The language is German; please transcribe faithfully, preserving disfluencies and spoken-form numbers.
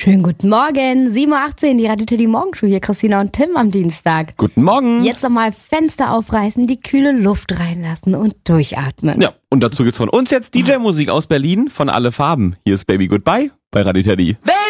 Schönen guten Morgen, sieben Uhr achtzehn, die Radio Teddy Morgenshow hier, Christina und Tim am Dienstag. Guten Morgen. Jetzt nochmal Fenster aufreißen, die kühle Luft reinlassen und durchatmen. Ja, und dazu gibt's von uns jetzt D J-Musik aus Berlin von Alle Farben. Hier ist Baby Goodbye bei Radio Teddy.